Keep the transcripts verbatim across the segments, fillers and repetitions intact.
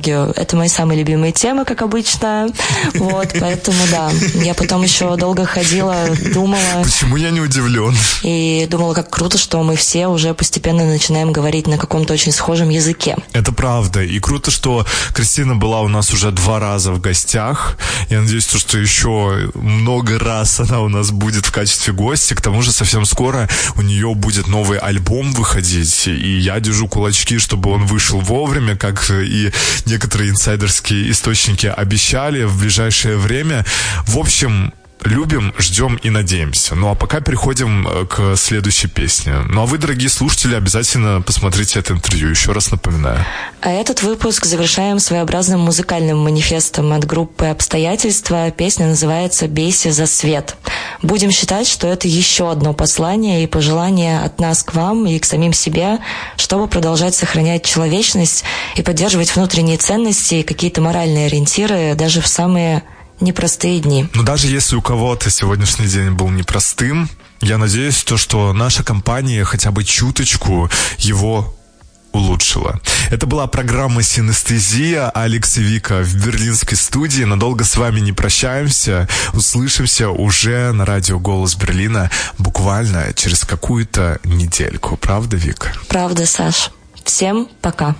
энергию. Это мои самые любимые темы, как обычно. Вот, поэтому, да. Я потом еще долго ходила, думала. Почему я не удивлен? И думала, как круто, что мы все уже постепенно начинаем говорить на каком-то очень схожем языке. Это правда. И круто, что Кристина была у нас уже два раза в гостях. Я надеюсь, что еще много раз она у нас будет в качестве гостя. К тому же совсем скоро у нее будет новый альбом выходить. И я держу кулачки, чтобы он вышел вовремя, как и некоторые инсайдерские источники обещали в ближайшее время. В общем, любим, ждем и надеемся. Ну а пока переходим к следующей песне. Ну а вы, дорогие слушатели, обязательно посмотрите это интервью, еще раз напоминаю. А этот выпуск завершаем своеобразным музыкальным манифестом от группы «Обстоятельства». Песня называется «Бейся за свет». Будем считать, что это еще одно послание и пожелание от нас к вам и к самим себе, чтобы продолжать сохранять человечность и поддерживать внутренние ценности и какие-то моральные ориентиры даже в самые непростые дни. Но даже если у кого-то сегодняшний день был непростым, я надеюсь, то, что наша компания хотя бы чуточку его улучшила. Это была программа «Синестезия». Алекс и Вика в берлинской студии. Надолго с вами не прощаемся. Услышимся уже на радио «Голос Берлина» буквально через какую-то недельку. Правда, Вика? Правда, Саш. Всем пока.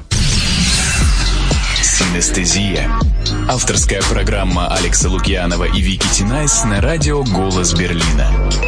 «Синестезия». Авторская программа Алекса Лукьянова и Вики Тинайс на радио «Голос Берлина».